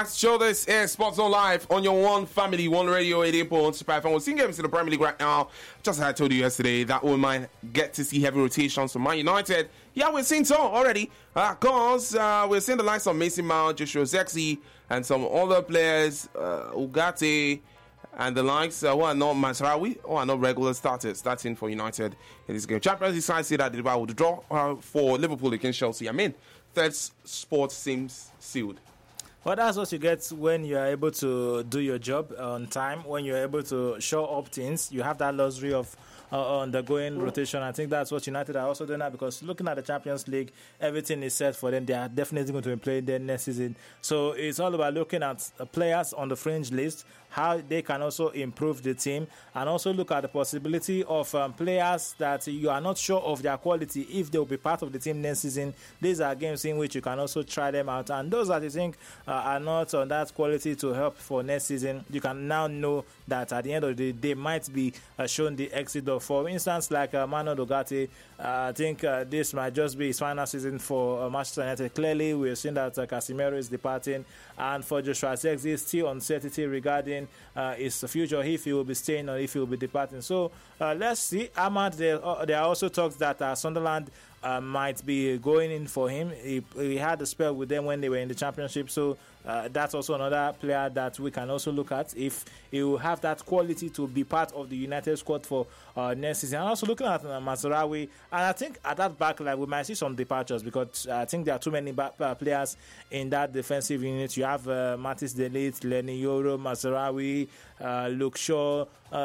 Show this is Sports On Live on your One Family, One Radio 88.5. And we're seeing games in the Premier League right now. Just as I told you yesterday, that we might get to see heavy rotations from Man United. Yeah, we're seeing so already. Because we're seeing the likes of Mason Mount, Joshua Zexi, and some other players, Ugarte, and the likes who are not Masraoui, who are not regular starters, starting for United in this game. Champions League side say that the will draw for Liverpool against Chelsea. I mean, third spot seems sealed. Well, that's what you get when you are able to do your job on time, when you're able to show up things. You have that luxury of undergoing rotation. I think that's what United are also doing now, because looking at the Champions League, everything is set for them. They are definitely going to be playing there next season. So it's all about looking at players on the fringe list, how they can also improve the team, and also look at the possibility of players that you are not sure of their quality, if they will be part of the team next season. These are games in which you can also try them out, and those that you think are not on that quality to help for next season, you can now know that at the end of the day, they might be shown the exit door. For instance, like Manuel Ugarte, I think this might just be his final season for Manchester United. Clearly, we're seeing that Casemiro is departing, and for Joshua Zexi, still uncertainty regarding his future, if he will be staying or if he will be departing. So let's see. Ahmad, there are also talks that Sunderland might be going in for him. He had a spell with them when they were in the Championship, so that's also another player that we can also look at if he will have that quality to be part of the United squad for next season. And also looking at Masraoui, and I think at that back line we might see some departures, because I think there are too many players in that defensive unit. You have Matthijs de Ligt, Lenny Yoro, Masraoui, Luke Shaw,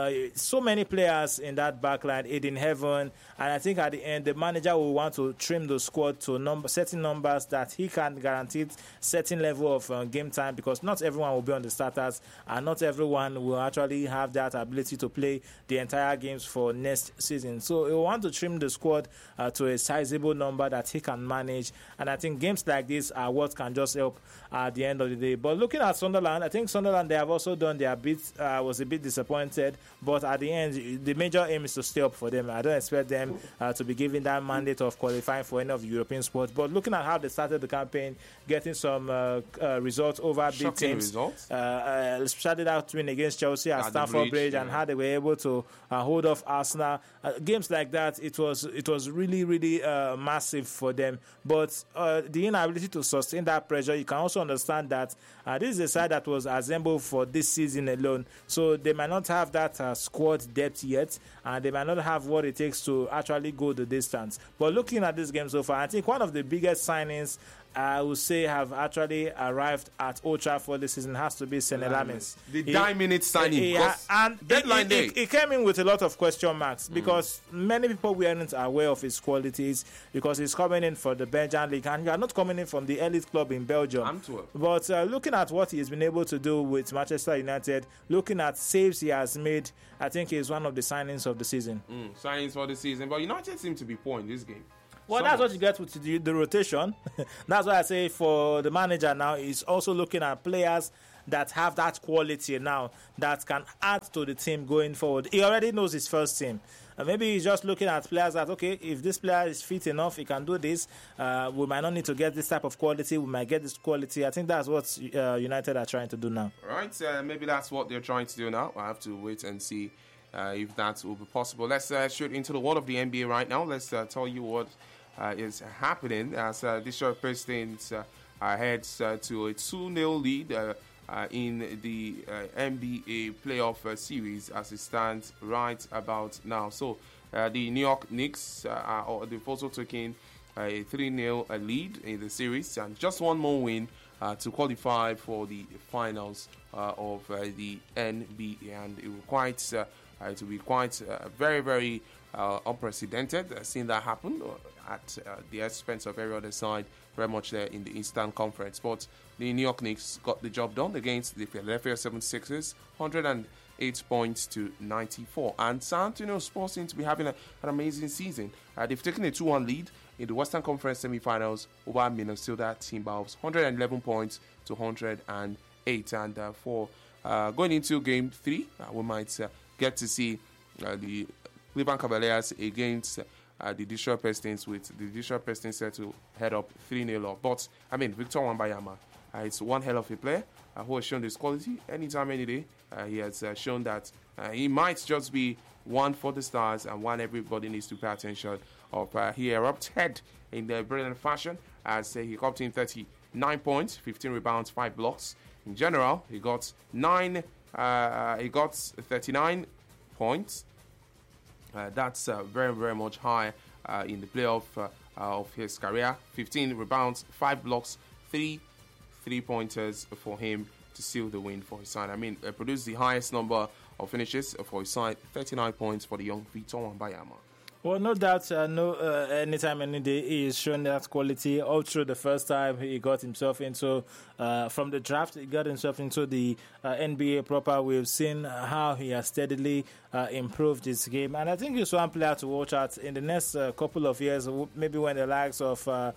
so many players in that back line, Aiden Heaven, and I think at the end the manager will want to trim the squad to certain numbers that he can guarantee certain level of game time, because not everyone will be on the starters, and not everyone will actually have that ability to play the entire games for next season. So he will want to trim the squad to a sizable number that he can manage, and I think games like this are what can just help at the end of the day. But looking at Sunderland, I think Sunderland, they have also done their bit. Was a bit disappointed, but at the end the major aim is to stay up for them. I don't expect them to be given that mandate of qualifying for any of the European sports, but looking at how they started the campaign, getting some results over big teams, especially that win against Chelsea at Stamford Bridge, and how they were able to hold off Arsenal, games like that, it was really massive for them. But the inability to sustain that pressure, you can also understand that this is a side that was assembled for this season alone, so they might not have that squad depth yet, and they might not have what it takes to actually go the distance. But looking at this game so far, I think one of the biggest signings I would say have actually arrived at Old Trafford this season has to be Senne Lammens. The 9-minute signing. And deadline day. He came in with a lot of question marks, because many people weren't aware of his qualities, because he's coming in for the Belgian league, and you are not coming in from the elite club in Belgium. Antwerp. But looking at what he's been able to do with Manchester United, looking at saves he has made, I think he's one of the signings of the season. Signings for the season. But United seem to be poor in this game. Well, that's what you get with the rotation. That's why I say for the manager now, he's also looking at players that have that quality now that can add to the team going forward. He already knows his first team. Maybe he's just looking at players that, okay, if this player is fit enough, he can do this. We might not need to get this type of quality. We might get this quality. I think that's what United are trying to do now. Right. Maybe that's what they're trying to do now. I have to wait and see if that will be possible. Let's shoot into the world of the NBA right now. Let's tell you what is happening as Detroit Pistons heads to a 2-0 lead in the NBA playoff series as it stands right about now. So the New York Knicks they've also taken a 3-0 lead in the series, and just one more win to qualify for the finals of the NBA, and it will be quite very, very unprecedented seeing that happen at the expense of every other side, very much there in the Eastern Conference. But the New York Knicks got the job done against the Philadelphia 76ers, 108 points to 94. And San Antonio Spurs seem to be having an amazing season. They've taken a 2-1 lead in the Western Conference semifinals over Minnesota Timberwolves, 111 points to 108. And for going into Game 3, we might get to see the Cleveland Cavaliers against the Detroit Pistons, with the Detroit Pistons set to head up 3-0 up. But, I mean, Victor Wembanyama It's one hell of a player who has shown this quality anytime, any day. He has shown that he might just be one for the stars and one everybody needs to pay attention of. He erupted in the brilliant fashion as he got in 39 points, 15 rebounds, 5 blocks. In general, he got 39 points. That's very, very much high in the playoff of his career. 15 rebounds, 5 blocks, 3 3-pointers for him to seal the win for his side. I mean, produced the highest number of finishes for his side, 39 points for the young Victor Wembanyama. Well, no doubt, anytime, any day, he is showing that quality. All through the first time he got himself into, from the draft, he got himself into the NBA proper. We've seen how he has steadily improved his game. And I think he's one player to watch out in the next couple of years, maybe when the likes of the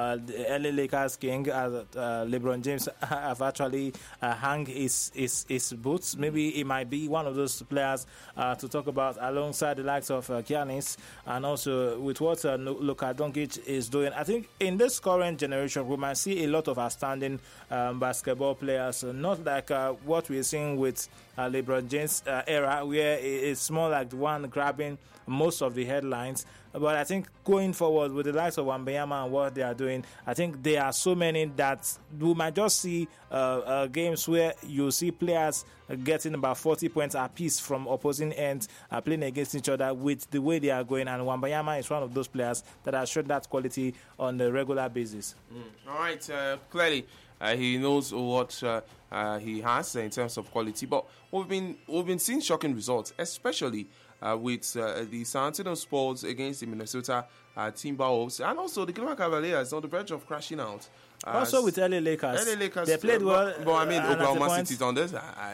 LA Lakers king, LeBron James, have actually hung his boots. Maybe he might be one of those players to talk about alongside the likes of Giannis. And also with what Luka Doncic is doing, I think in this current generation we might see a lot of outstanding basketball players, not like what we're seeing with LeBron James era, where it's more like the one grabbing most of the headlines. But I think going forward with the likes of Wembanyama and what they are doing, I think there are so many that we might just see games where you see players getting about 40 points apiece from opposing ends playing against each other with the way they are going. And Wembanyama is one of those players that has shown that quality on a regular basis. All right, clearly he knows what he has in terms of quality. But we've been seeing shocking results, especially with the San Antonio Spurs against the Minnesota Timberwolves, and also the Cleveland Cavaliers on the verge of crashing out. Also with LA Lakers, they played well. But I mean, Oklahoma City Thunders,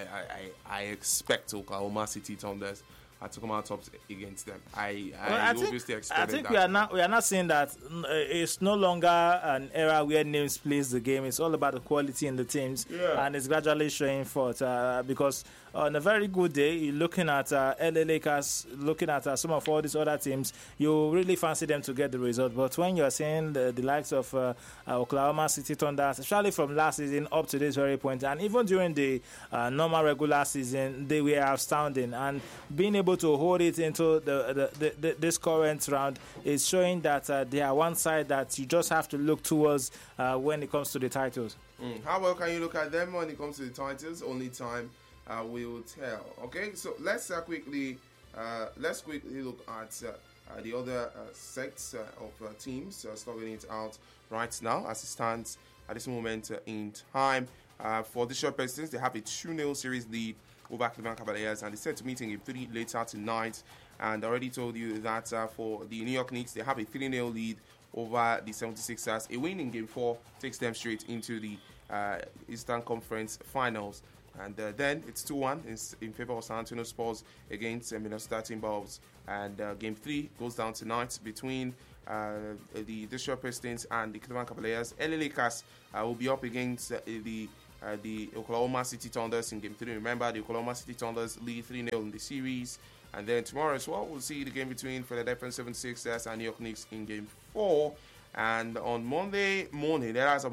I expect Oklahoma City Thunders to come out top against them. I obviously expect that. we are not saying that it's no longer an era where names plays the game. It's all about the quality in the teams, and it's gradually showing forth. Because on a very good day, you're looking at LA Lakers, looking at some of all these other teams, you really fancy them to get the result. But when you're seeing the likes of Oklahoma City Thunder, especially from last season up to this very point, and even during the normal regular season, they were outstanding. And being able to hold it into this current round is showing that they are one side that you just have to look towards when it comes to the titles. How well can you look at them when it comes to the titles? Only time will tell. Okay, so let's quickly look at the other sets of teams starting it out right now as it stands at this moment in time. For the Detroit Pistons, they have a 2-0 series lead over Cleveland Cavaliers, and they set to meet in Game 3 later tonight. And I already told you that for the New York Knicks, they have a 3-0 lead over the 76ers. A win in Game 4 takes them straight into the Eastern Conference Finals. And then it's 2-1 in favor of San Antonio Spurs against Minnesota Timberwolves. And Game 3 goes down tonight between the Detroit Pistons and the Cleveland Cavaliers. LA Lakers will be up against the Oklahoma City Thunders in Game 3. Remember, the Oklahoma City Thunders lead 3-0 in the series. And then tomorrow as well, we'll see the game between Philadelphia 76ers and New York Knicks in Game 4. And on Monday morning,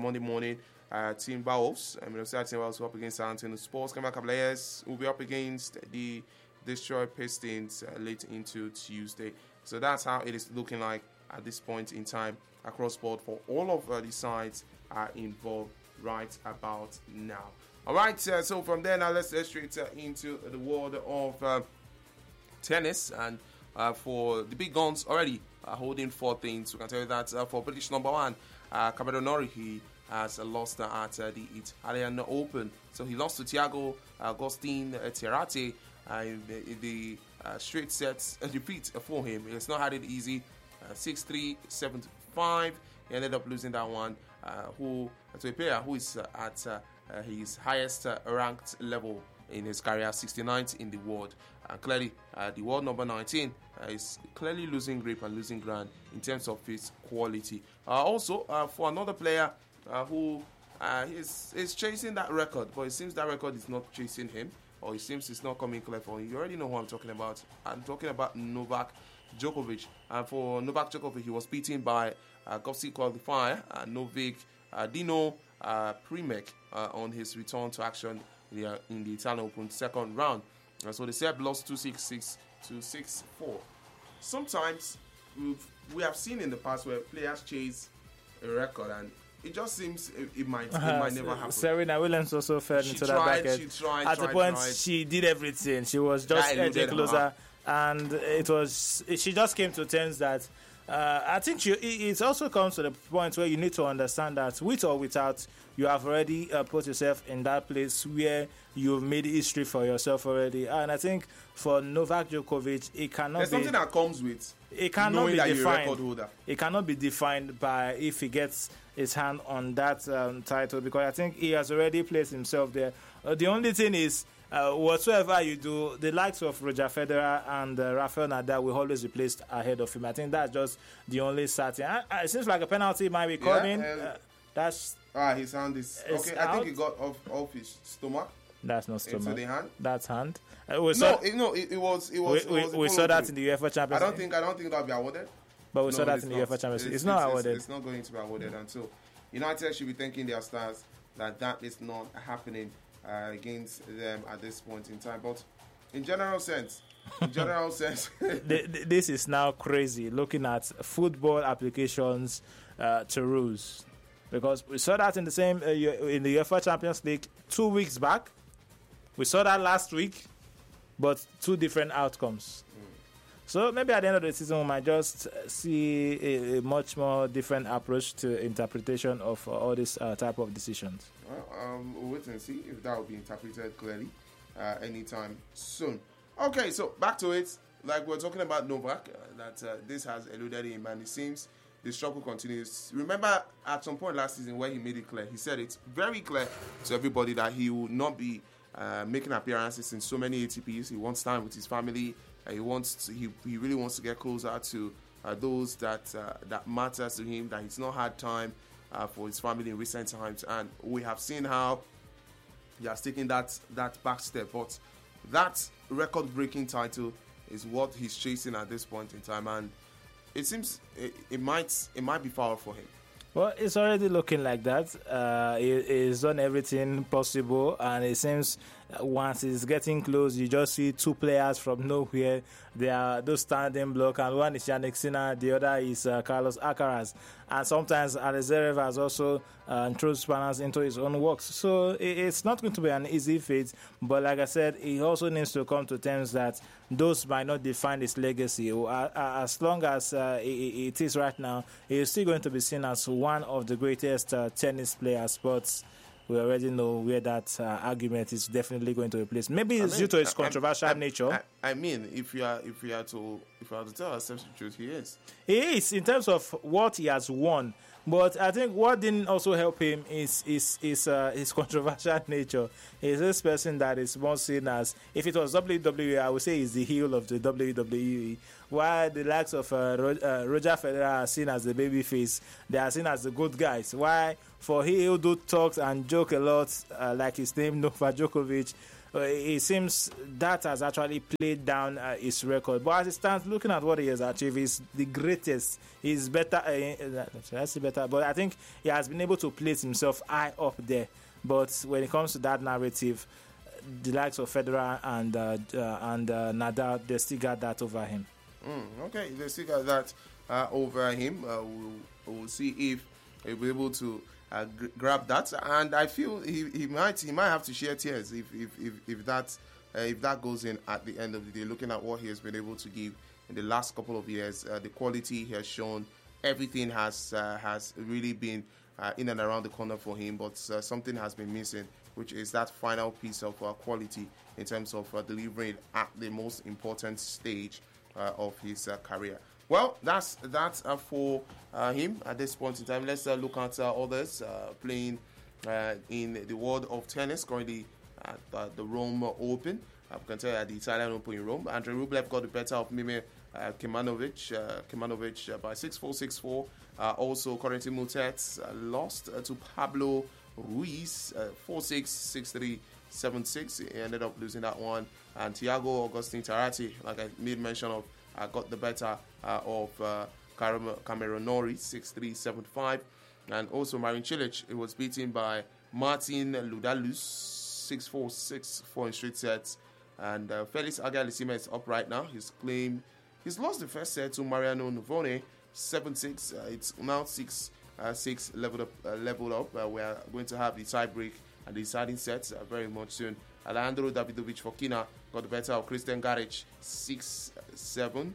Timberwolves, Minnesota Timberwolves will up against San Antonio Spurs. Cleveland Cavaliers will be up against the Detroit Pistons late into Tuesday. So that's how it is looking like at this point in time across board for all of the sides are involved right about now. All right, so from there now let's get straight into the world of tennis. And for the big guns already holding 4 things, we can tell you that for British number 1, Cameron Norrie, he has lost at the Italian Open. So he lost to Thiago Agustin Terate in the straight sets defeat for him. It's not had it easy. 6-3, 7-5. He ended up losing that one. To a player who is at his highest ranked level in his career, 69th in the world. And clearly, the world number 19 is clearly losing grip and losing ground in terms of his quality. Also, for another player who is chasing that record, but it seems that record is not chasing him, or it seems it's not coming clear for him. You already know who I'm talking about. I'm talking about Novak Djokovic. And for Novak Djokovic, he was beaten by Gossi qualifier Novik Dino Premac on his return to action in the Italian Open second round. So the Serb lost 2-6-6 to 6-4. Sometimes we have seen in the past where players chase a record and it just seems it might never happen. Serena Williams also fell into that bracket. She tried. At the point, she did everything. She was just edging closer, and she just came to terms that I think it also comes to the point where you need to understand that with or without, you have already put yourself in that place where you've made history for yourself already. And I think for Novak Djokovic, it cannot There's be... something that comes with it cannot knowing be that defined. you're a record holder. It cannot be defined by if he gets his hand on that title, because I think he has already placed himself there. The only thing is, whatsoever you do, the likes of Roger Federer and Rafael Nadal will always be placed ahead of him. I think that's just the only certain. It seems like a penalty might be coming. That's his hand is okay. I think he got off his stomach. That's not stomach. Into the hand. That's hand. It was. We saw that in the UEFA Champions League. I don't think that'll be awarded. But we saw that in the UEFA Champions League. It's not awarded. It's not going to be awarded until United should be thanking their stars that is not happening against them at this point in time. But in general sense, this is now crazy looking at football applications to rules, because we saw that in the same in the UEFA Champions League 2 weeks back. We saw that last week, but two different outcomes. So maybe at the end of the season, we might just see a much more different approach to interpretation of all these type of decisions. Well, we'll wait and see if that will be interpreted clearly anytime soon. Okay, so back to it. Like we're talking about Novak, that this has eluded him, and it seems the struggle continues. Remember, at some point last season where he made it clear, he said it's very clear to everybody that he will not be making appearances in so many ATPs. He wants time with his family. He really wants to get closer to those that matters to him. That he's not had time for his family in recent times, and we have seen how he has taken that back step. But that record-breaking title is what he's chasing at this point in time, and it seems it might be far for him. Well, it's already looking like that. He's done everything possible, and it seems once it's getting close, you just see two players from nowhere. They are those standing block, and one is Yannick Sinner, the other is Carlos Alcaraz. And sometimes Alex Zverev has also thrown spanners into his own works. So it's not going to be an easy feat, but like I said, he also needs to come to terms that those might not define his legacy. As long as it is right now, he is still going to be seen as one of the greatest tennis players, but we already know where that argument is definitely going to be placed. Maybe it's due to his controversial nature. I mean, if you are to tell ourselves the truth, he is. He is in terms of what he has won. But I think what didn't also help him is his controversial nature. He's this person that is more seen as, if it was WWE, I would say he's the heel of the WWE. While the likes of Roger Federer are seen as the babyface, they are seen as the good guys. Why for he who do talks and joke a lot, like his name Novak Djokovic, it seems that has actually played down his record. But as it stands, looking at what he has achieved, he's the greatest. He's better. That's better. But I think he has been able to place himself high up there. But when it comes to that narrative, the likes of Federer and Nadal, they still got that over him. Okay, they still got that over him. We'll see if he'll be able to grab that, and I feel he might have to shed tears if that goes in at the end of the day. Looking at what he has been able to give in the last couple of years, the quality he has shown, everything has really been in and around the corner for him. But something has been missing, which is that final piece of quality in terms of delivering at the most important stage of his career. Well, that's for him at this point in time. Let's look at others playing in the world of tennis currently at the Rome Open. We can tell you at the Italian Open in Rome. Andrei Rublev got the better of Mime Kemanovic by 6-4, 6-4. Also, Corentin Moutet lost to Pablo Ruiz 4-6, 6-3, 7-6. He ended up losing that one. And Thiago Agustin Tarati, like I made mention of, got the better of Cameron Norrie 6-3, 7-5. And also Marin Cilic, it was beaten by Martin Ludalus 6-4, 6-4 in straight sets. And Felix Auger-Aliassime is up right now. He's lost the first set to Mariano Navone 7-6. It's now 6-6 leveled up. We are going to have the tie break and the deciding sets very much soon. Alejandro Davidovich Fokina got the better of Christian Garich 6-7.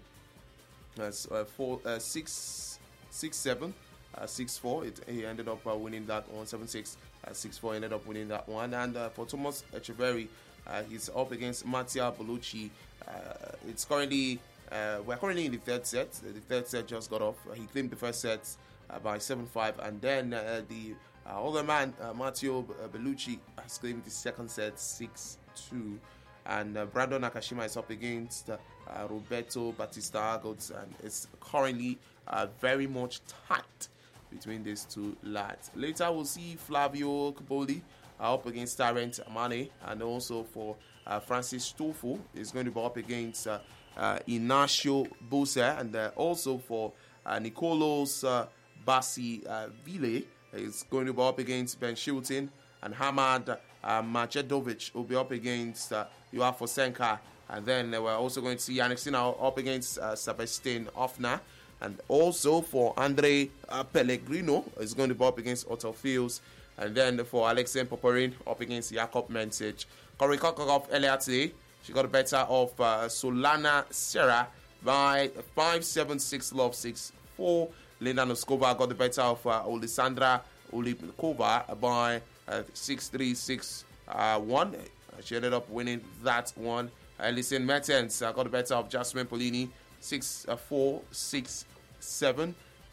6-7. 6-4. He ended up winning that one. 7-6. 6-4 ended up winning that one. And for Thomas Echeverry, he's up against Mattia Bellucci. It's currently we're currently in the third set. The third set just got off. He claimed the first set by 7-5, and then the other man, Matteo Bellucci, has claimed the second set 6-2. And Brandon Nakashima is up against Roberto Batista Agots, and it's currently very much tight between these two lads. Later, we'll see Flavio Caboli up against Tarrant Mane, and also for Francis Stoffel is going to be up against Ignacio Bose, and also for Nicolos Bassi-Ville is going to be up against Ben Shilton, and Hamad Macedovic will be up against Joao Fosenka, and then we're also going to see Yannick Sinner up against Sebastian Hoffner, and also for Andre Pellegrino is going to be up against Otto Fields, and then for Alexei Poporin up against Jakub Mencic. Corey Kokokov earlier today, she got the better of Solana Serra by 5-7, 6-love, 6-4. Linda Noskova got the better of Olisandra Olipkova by 6-3, 6-1. She ended up winning that one. Alison Mertens got the better of Jasmine Polini 6-4, 6-7,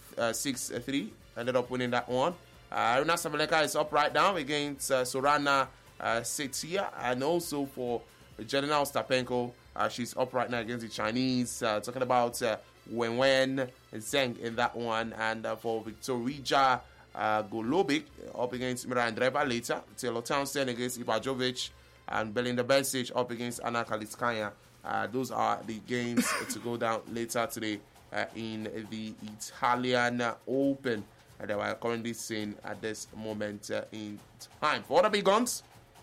6-3. Ended up winning that one. Arina Sabalenka is up right now against Sorana Setia, and also for Jelena Ostapenko, she's up right now against the Chinese. Talking about Wenwen Zheng in that one, and for Victorija Golubic up against Mira Andreeva later. Taylor Townsend against Ivajovic, and Belinda Bencic up against Anna Kalitskaya. Those are the games to go down later today in the Italian Open that we're currently seeing at this moment in time. For other big guns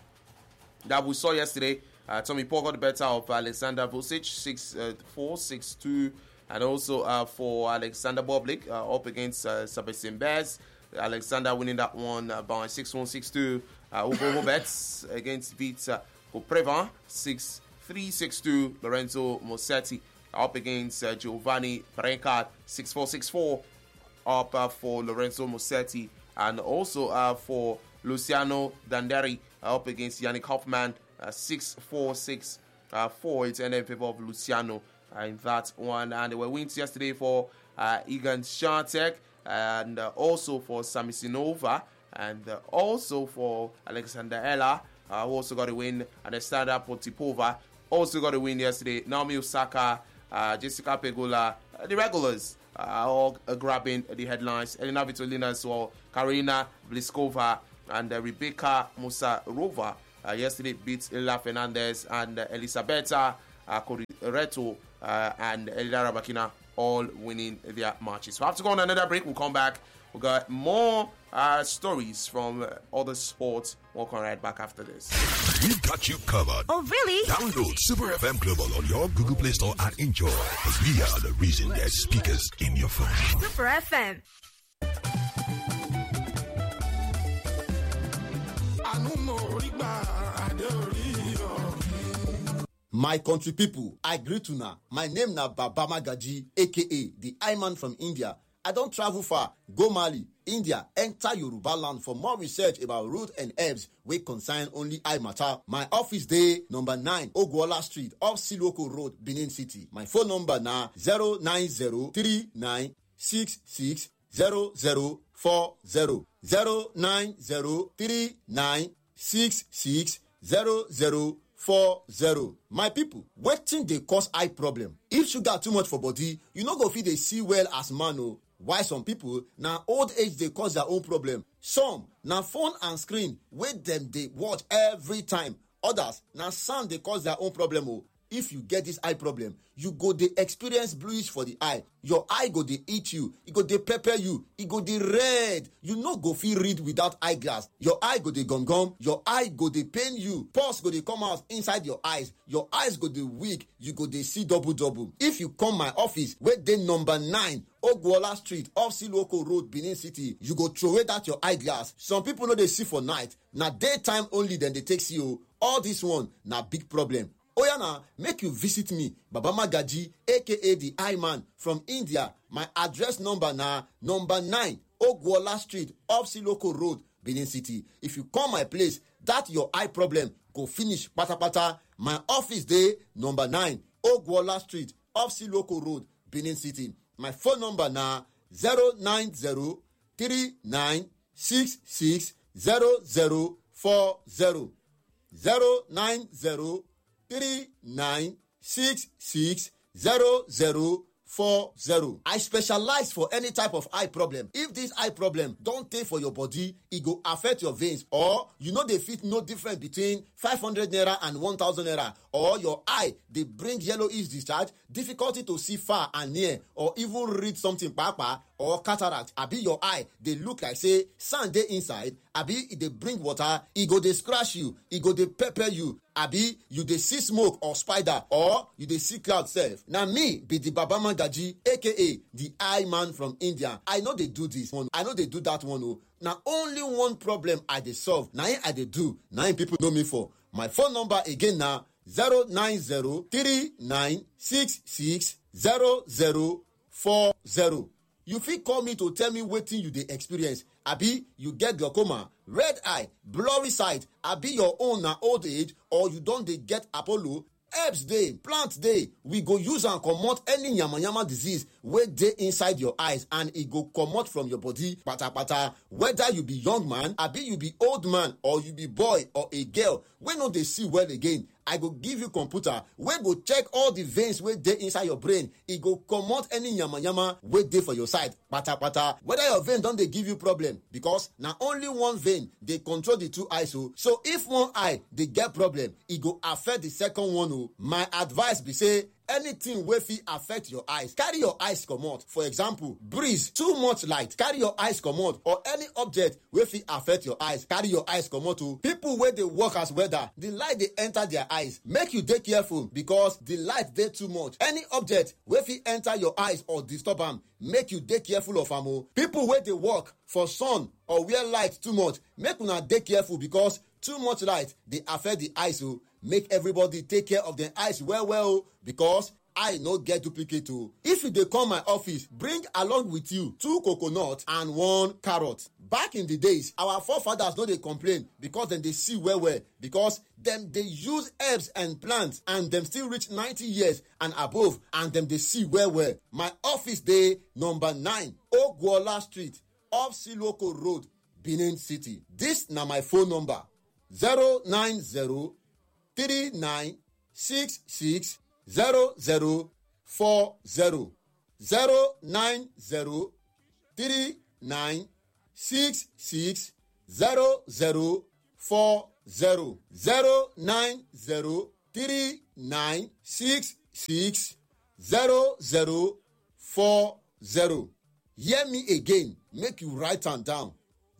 that we saw yesterday, Tommy Paul got the better of Alexander Vucic 6-4, 6-2, and also for Alexander Bublik up against Sebastian Bez. Alexander winning that one by 6-1, 6-2. Ugo Roberts against Vita Kopreva 6-3, 6-2. Lorenzo Musetti up against Giovanni Brancard 6-4, 6-4. Up for Lorenzo Musetti, and also for Luciano Danderi up against Yannick Hoffman 6-4, 6-4. It's ended in favor of Luciano in that one. And there were wins yesterday for Igan Swiatek, and also for Samisinova, and also for Alexander Ella, who also got a win. And Estanda Potipova also got a win yesterday. Naomi Osaka, Jessica Pegula, the regulars all grabbing the headlines. Elena Vitolina as well, Karina Pliskova, and Rebecca Musarova yesterday beat Ella Fernandez, and Elisabetta Correto and Elida Rabakina all winning their matches. So I have to go on another break. We'll come back. We got more stories from other sports. We'll come right back after this. We've got you covered. Oh, really? Download Super FM Global on your Google Play Store and enjoy. We are the reason there's speakers in your phone. Super FM. My country people, I greet you now. My name na Baba Magaji, aka the I-Man from India. I don't travel far, go Mali, India, enter Yoruba land for more research about root and herbs wey concern only eye matter. My office dey number 9 Ogwola Street, off Siloko Road, Benin City. My phone number na 09039660040. 09039660040. My people, wetin dey cause eye problem? If sugar too much for body, you no go fit dey see well as man o. Why some people na old age dey cause their own problem. Some na phone and screen wey dem dey watch every time. Others na sound dey cause their own problem o. if you get this eye problem, you go dey experience bluish for the eye. Your eye go dey eat you, e go dey pepper you, e go dey red. You no go fit read without eyeglass. Your eye go dey gum, your eye go dey pain you, pus go dey come out inside your eyes, your eyes go dey weak, you go dey see double. If you come my office wey dey number 9 Ogwola Street off Siloko Road, Benin City, you go throw away that your eyeglass. Some people no dey see for night, na daytime only dem dey take see o. All this one na big problem. Oya na, make you visit me, Baba Magaji, aka the Eye Man from India. My address number na number 9 Ogwola Street off Siloko Road, Benin City. If you come my place, that your eye problem go finish patapata. My office dey number 9 Ogwola Street off Siloko Road, Benin City. My phone number na 09039660040. 09039660040. I specialize for any type of eye problem. If this eye problem don tey for your body, e go affect your veins, or you no dey fit know difference between 500 naira and 1000 naira, or your eye dey bring yellowish discharge, difficulty to see far and near, or even read something kpakpa, or cataract, abi your eye dey look like say sand dey inside, abi e dey bring water, e go dey scratch you, e go dey pepper you, abi you dey see smoke or spider, or you dey see cloud sef. Na me be the Baba Magaji, aka the Eye Man from India. I no dey do this one, I no dey do that one o. Na only one problem I dey solve, na im I dey do, na im people know me for. My phone number again na 09039660040. You fit call me to tell me wetin you dey experience. Abi you get glaucoma, red eye, blurry sight, abi your own na old age, or you don dey get Apollo. Herbs dey, plant dey, we go use am comot any yamayama disease wey dey inside your eyes, and e go comot from your body patapata. Whether you be young man, abi you be old man, or you be boy or a girl wey no dey see well again, I go give you computer wey go check all the veins wey dey inside your brain. E go comot any yamayama wey dey for your side patapata. Whether your vein don dey give you problem, because na only one vein dey control the two eyes o. So if one eye dey get problem, e go affect the second one o. My advice be say, anything wey fit affect your eyes, carry your eyes comot. For example, breeze, too much light, carry your eyes comot. Or any object wey fit affect your eyes, carry your eyes comot o. People wey dey work as welder, the light dey enter their eyes. Make you dey careful, because the light dey too much. Any object wey fit enter your eyes or disturb am, make you dey careful of am o. People wey dey work for sun or where light too much, make una dey careful, because too much light dey affect the eyes o. Make everybody take care of their eyes well, because I no get duplicate o. If you dey come my office, bring along with you 2 coconut and 1 carrot. Back in the days, our forefathers no dey complain, because dem dey see well, because dem dey use herbs and plants, and dem still reach 90 years and above, and dem dey see well. My office dey number 9 Ogwola Street off Siloko Road, Benin City. This na my phone number: 09039660040. 09039660040. Hear me again, make you write am down: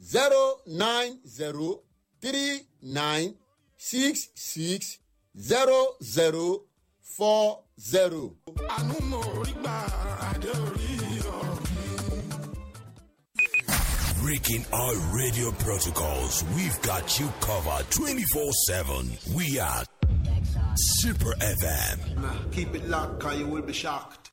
09039660040. Breaking our radio protocols, we've got you covered 24/7. We are Super FM. Keep it locked, cause you will be shocked.